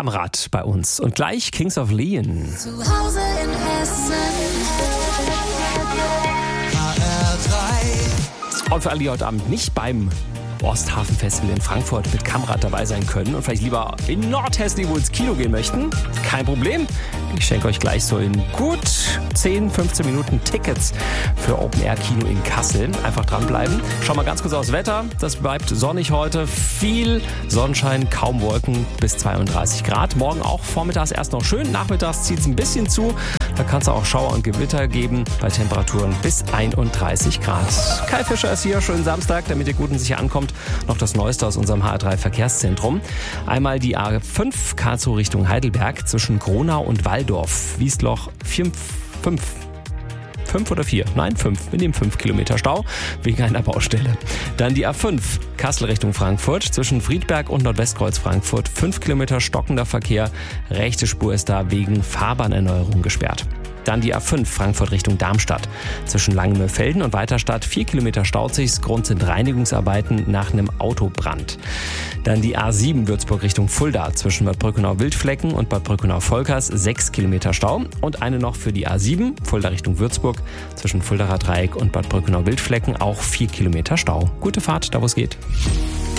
Kamrat bei uns. Und gleich Kings of Leon. Zu Hause in Hessen. Und für alle, die heute Abend nicht beim Osthafen-Festival in Frankfurt mit Kamrat dabei sein können und vielleicht lieber in Nordhessen irgendwo ins Kino gehen möchten, kein Problem. Ich schenke euch gleich so in gut 10, 15 Minuten Tickets für Open-Air-Kino in Kassel. Einfach dranbleiben. Schau mal ganz kurz aufs Wetter. Das bleibt sonnig heute. Viel Sonnenschein, kaum Wolken, bis 32 Grad. Morgen auch vormittags erst noch schön. Nachmittags zieht es ein bisschen zu. Da kann es auch Schauer und Gewitter geben bei Temperaturen bis 31 Grad. Kai Fischer ist hier, schönen Samstag, damit ihr gut und sicher ankommt. Noch das Neueste aus unserem HR3 Verkehrszentrum. Einmal die A5 Karlsruhe Richtung Heidelberg zwischen Gronau und Walldorf. Wiesloch 5 oder 4? Nein, 5. Wir nehmen 5 Kilometer Stau wegen einer Baustelle. Dann die A5 Kassel Richtung Frankfurt zwischen Friedberg und Nordwestkreuz Frankfurt. 5 Kilometer stockender Verkehr. Rechte Spur ist da wegen Fahrbahnerneuerung gesperrt. Dann die A5 Frankfurt Richtung Darmstadt. Zwischen Langenmöllfelden und Weiterstadt 4 Kilometer staut sich. Grund sind Reinigungsarbeiten nach einem Autobrand. Dann die A7 Würzburg Richtung Fulda. Zwischen Bad Brückenau-Wildflecken und Bad Brückenau-Volkers 6 Kilometer Stau. Und eine noch für die A7 Fulda Richtung Würzburg. Zwischen Fuldaer Dreieck und Bad Brückenau-Wildflecken auch 4 Kilometer Stau. Gute Fahrt, da wo es geht.